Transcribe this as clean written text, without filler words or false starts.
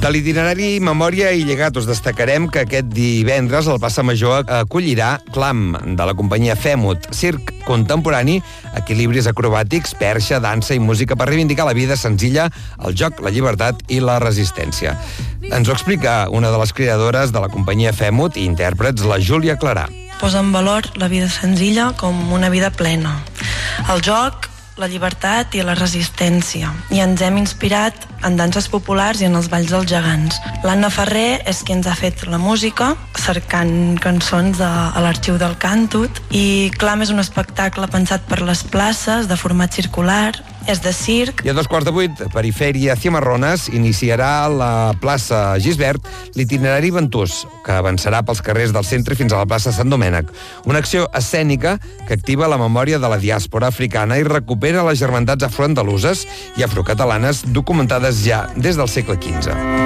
De l'itinerari Memòria i Llegat us destacarem que aquest divendres el Plaça Major acollirà Clam, de la companyia Femut, circ contemporani, equilibris acrobàtics, perxa, dansa i música per reivindicar la vida senzilla, el joc, la llibertat i la resistència. Ens ho explica una de les creadores de la companyia Femut i intèrprets, la Júlia Clarà. Posa en valor la vida senzilla com una vida plena. El joc, la llibertat i la resistència. I ens hem inspirat en danses populars i en els balls dels gegants. L'Anna Ferrer és qui ens ha fet la música, cercant cançons a l'arxiu del Càntut, i Clam és un espectacle pensat per les places, de format circular, és de circ. I a 7:15, Perifèria Cimarrones iniciarà a la plaça Gisbert l'itinerari Ventús, que avançarà pels carrers del centre fins a la plaça Sant Domènec. Una acció escènica que activa la memòria de la diàspora africana i recupera les germandats afroandaluses i afrocatalanes documentades ja des del segle XV.